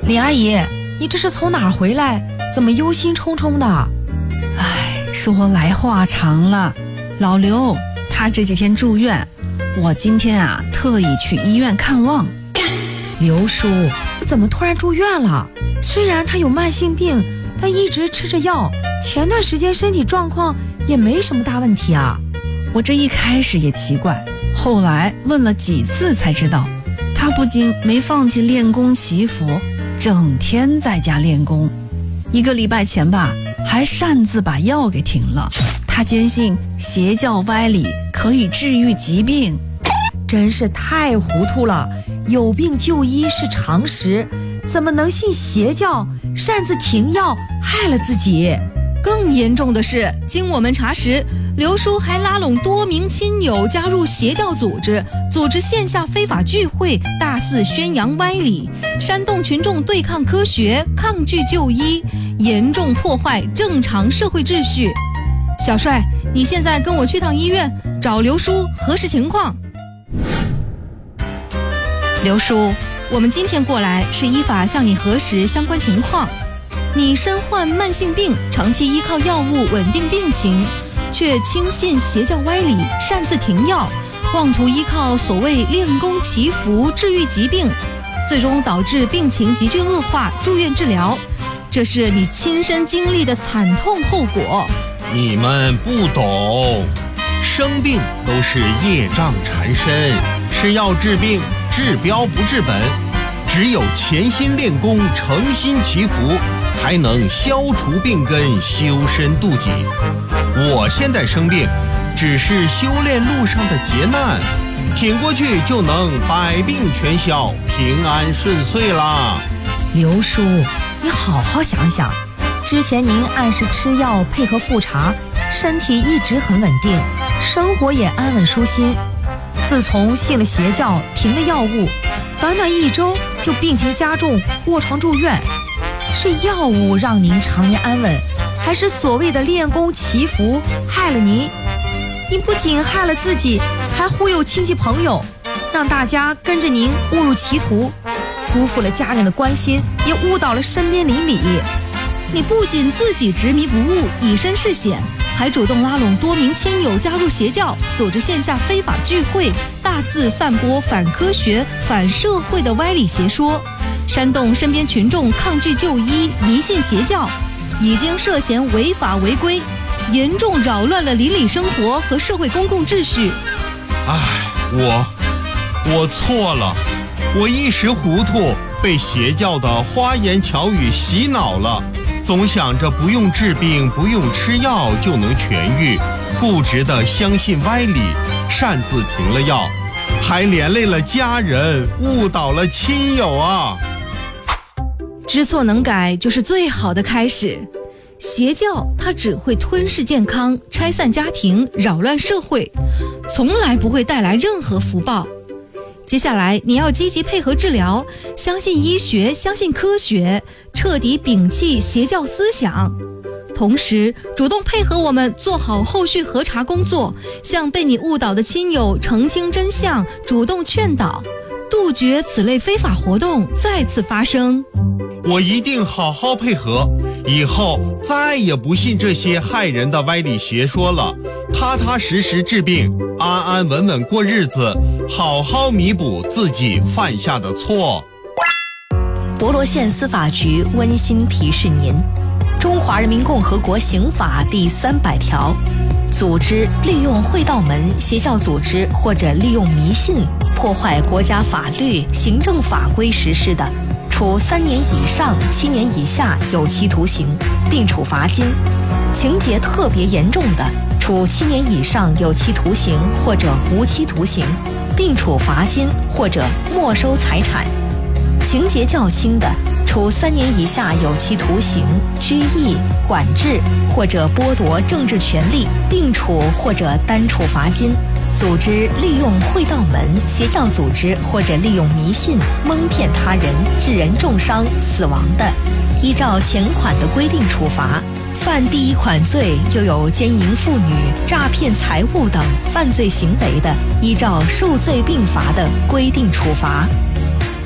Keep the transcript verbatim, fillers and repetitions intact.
李阿姨，你这是从哪儿回来？怎么忧心忡忡的？ 唉，说来话长了。老刘他这几天住院，我今天啊特意去医院看望。 刘叔怎么突然住院了？虽然他有慢性病，但一直吃着药，前段时间身体状况也没什么大问题啊。 我这一开始也奇怪，后来问了几次才知道，他不仅没放弃练功祈福，整天在家练功。一个礼拜前吧，还擅自把药给停了。他坚信邪教歪理可以治愈疾病， 真是太糊涂了。有病就医是常识，怎么能信邪教，擅自停药，害了自己？ 更严重的是，经我们查实，刘叔还拉拢多名亲友加入邪教组织，组织线下非法聚会，大肆宣扬歪理，煽动群众对抗科学，抗拒就医，严重破坏正常社会秩序。小帅，你现在跟我去趟医院，找刘叔核实情况。刘叔，我们今天过来是依法向你核实相关情况。你身患慢性病，长期依靠药物稳定病情，却轻信邪教歪理，擅自停药，妄图依靠所谓练功祈福治愈疾病，最终导致病情急剧恶化，住院治疗。这是你亲身经历的惨痛后果。 你们不懂，生病都是业障缠身，吃药治病，治标不治本。只有潜心练功，诚心祈福，才能消除病根，修身度己。我现在生病，只是修炼路上的劫难，挺过去就能百病全消，平安顺遂啦。 刘叔，你好好想想，之前您按时吃药，配合复查，身体一直很稳定，生活也安稳舒心。自从信了邪教，停了药物，短短一周就病情加重，卧床住院。是药物让您常年安稳，还是所谓的练功祈福害了您？您不仅害了自己，还忽悠亲戚朋友，让大家跟着您误入歧途，辜负了家人的关心，也误导了身边邻里。 你不仅自己执迷不悟，以身试险，还主动拉拢多名亲友加入邪教，组织线下非法聚会，大肆散播反科学、反社会的歪理邪说，煽动身边群众抗拒就医、迷信邪教，已经涉嫌违法违规，严重扰乱了邻里生活和社会公共秩序。 唉，我我错了，我一时糊涂，被邪教的花言巧语洗脑了。总想着不用治病，不用吃药就能痊愈，固执地相信歪理，擅自停了药，还连累了家人，误导了亲友啊！ 知错能改就是最好的开始。邪教它只会吞噬健康，拆散家庭，扰乱社会，从来不会带来任何福报。接下来你要积极配合治疗，相信医学，相信科学，彻底摒弃邪教思想，同时主动配合我们做好后续核查工作，向被你误导的亲友澄清真相，主动劝导，杜绝此类非法活动再次发生。 我一定好好配合，以后再也不信这些害人的歪理邪说了，踏踏实实治病，安安稳稳过日子，好好弥补自己犯下的错。 博罗县司法局温馨提示您：中华人民共和国刑法第三百条，组织利用会道门、邪教组织或者利用迷信破坏国家法律、行政法规实施的，处三年以上七年以下有期徒刑，并处罚金；情节特别严重的，处七年以上有期徒刑或者无期徒刑，并处罚金或者没收财产；情节较轻的，处三年以下有期徒刑、拘役、管制或者剥夺政治权利，并处或者单处罚金。组织利用会道门、邪教组织或者利用迷信蒙骗他人，致人重伤、死亡的，依照前款的规定处罚；犯第一款罪又有奸淫妇女、诈骗财物等犯罪行为的，依照数罪并罚的规定处罚。